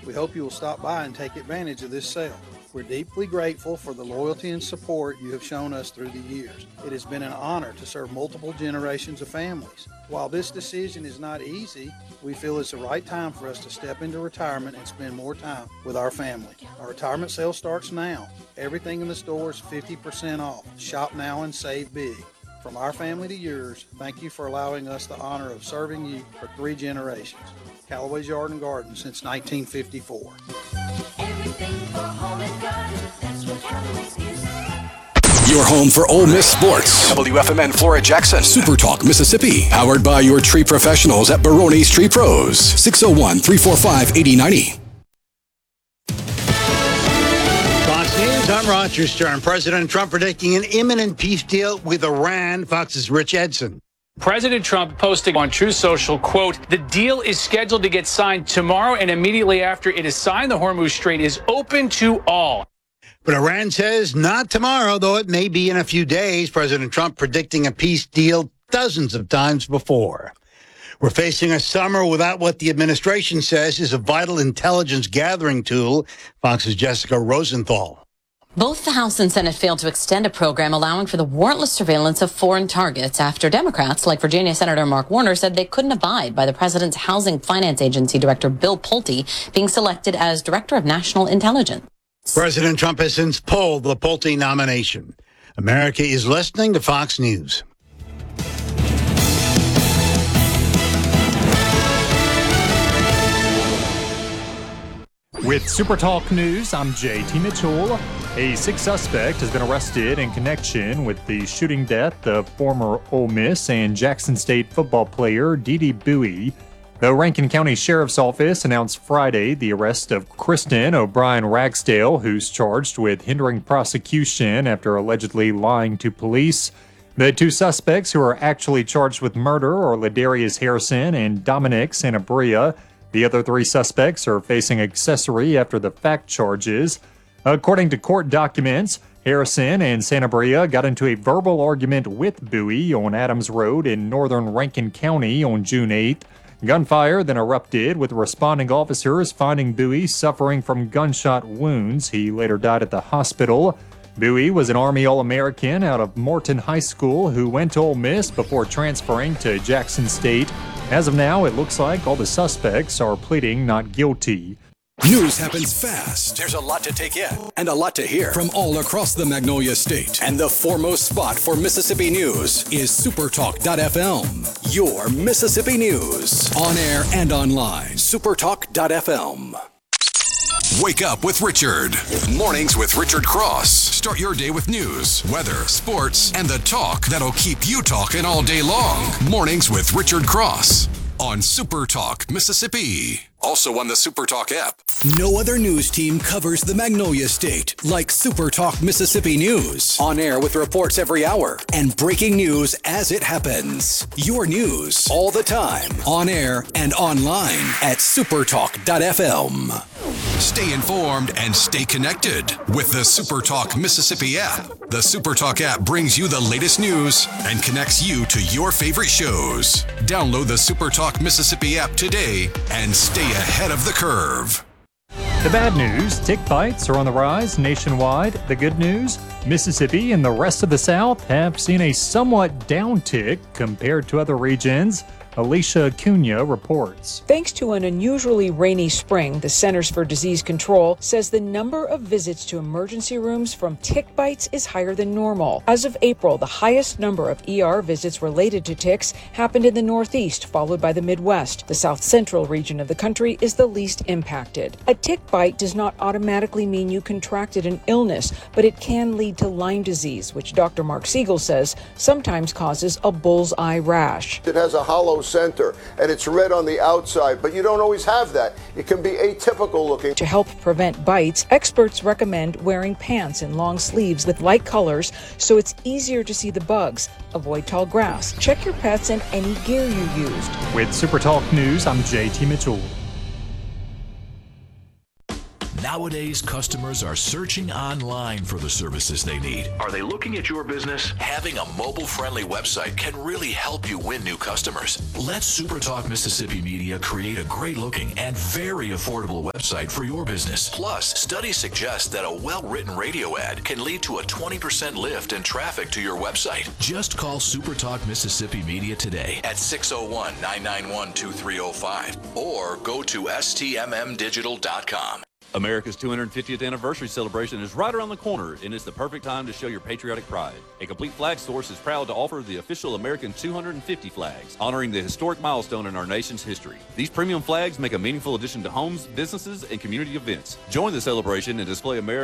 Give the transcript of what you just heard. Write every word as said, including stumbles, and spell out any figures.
We hope you will stop by and take advantage of this sale. We're deeply grateful for the loyalty and support you have shown us through the years. It has been an honor to serve multiple generations of families. While this decision is not easy, we feel it's the right time for us to step into retirement and spend more time with our family. Our retirement sale starts now. Everything in the store is fifty percent off. Shop now and save big. From our family to yours, thank you for allowing us the honor of serving you for three generations. Callaway's Yard and Garden since nineteen fifty-four. Everything for home and garden, that's what Callaway's is. Your home for Ole Miss sports. W F M N Flora Jackson. Super Talk Mississippi. Powered by your tree professionals at Baroni's Tree Pros. six oh one, three four five, eight oh nine oh. Fox News, I'm Roger Stern. President Trump predicting an imminent peace deal with Iran. Fox's Rich Edson. President Trump posting on Truth Social, quote, the deal is scheduled to get signed tomorrow, and immediately after it is signed, the Hormuz Strait is open to all. But Iran says not tomorrow, though it may be in a few days. President Trump predicting a peace deal dozens of times before. We're facing a summer without what the administration says is a vital intelligence gathering tool. Fox's Jessica Rosenthal. Both the House and Senate failed to extend a program allowing for the warrantless surveillance of foreign targets after Democrats, like Virginia Senator Mark Warner, said they couldn't abide by the president's Housing Finance Agency Director Bill Pulte being selected as Director of National Intelligence. President Trump has since pulled the Pulte nomination. America is listening to Fox News. With Super Talk News, I'm J T Mitchell. A sixth suspect has been arrested in connection with the shooting death of former Ole Miss and Jackson State football player Dede Bowie. The Rankin County Sheriff's Office announced Friday the arrest of Kristen O'Brien Ragsdale, who's charged with hindering prosecution after allegedly lying to police. The two suspects who are actually charged with murder are Ladarius Harrison and Dominic Sanabria. The other three suspects are facing accessory after the fact charges. According to court documents, Harrison and Sanabria got into a verbal argument with Bowie on Adams Road in northern Rankin County on June eighth. Gunfire then erupted, with responding officers finding Bowie suffering from gunshot wounds. He later died at the hospital. Bowie was an Army All-American out of Morton High School who went to Ole Miss before transferring to Jackson State. As of now, it looks like all the suspects are pleading not guilty. News happens fast. There's a lot to take in and a lot to hear from all across the Magnolia State. And the foremost spot for Mississippi news is supertalk dot f m. Your Mississippi news. On air and online. supertalk dot f m. Wake up with Richard. Mornings with Richard Cross. Start your day with news, weather, sports, and the talk that'll keep you talking all day long. Mornings with Richard Cross on Super Talk Mississippi. Also on the Super Talk app. No other news team covers the Magnolia State like Super Talk Mississippi News. On air with reports every hour and breaking news as it happens. Your news all the time. On air and online at supertalk dot f m. Stay informed and stay connected with the Super Talk Mississippi app. The Super Talk app brings you the latest news and connects you to your favorite shows. Download the Super Talk Mississippi app today and stay ahead of the curve. The bad news, tick bites are on the rise nationwide. The good news, Mississippi and the rest of the South have seen a somewhat downtick compared to other regions. Alicia Acuna reports. Thanks to an unusually rainy spring, the Centers for Disease Control says the number of visits to emergency rooms from tick bites is higher than normal. As of April, the highest number of E R visits related to ticks happened in the Northeast, followed by the Midwest. The South Central region of the country is the least impacted. A tick bite does not automatically mean you contracted an illness, but it can lead to Lyme disease, which Doctor Mark Siegel says sometimes causes a bullseye rash. It has a hollow center and it's red on the outside, but you don't always have that. It can be atypical looking. To help prevent bites, experts recommend wearing pants and long sleeves with light colors so it's easier to see the bugs. Avoid tall grass. Check your pets and any gear you used. With Super Talk News, I'm J T Mitchell. Nowadays, customers are searching online for the services they need. Are they looking at your business? Having a mobile-friendly website can really help you win new customers. Let SuperTalk Mississippi Media create a great-looking and very affordable website for your business. Plus, studies suggest that a well-written radio ad can lead to a twenty percent lift in traffic to your website. Just call SuperTalk Mississippi Media today at six oh one, nine nine one, two three oh five or go to S T M M digital dot com. America's two hundred fiftieth anniversary celebration is right around the corner, and it's the perfect time to show your patriotic pride. A Complete Flag Source is proud to offer the official American two hundred fifty flags, honoring the historic milestone in our nation's history. These premium flags make a meaningful addition to homes, businesses, and community events. Join the celebration and display America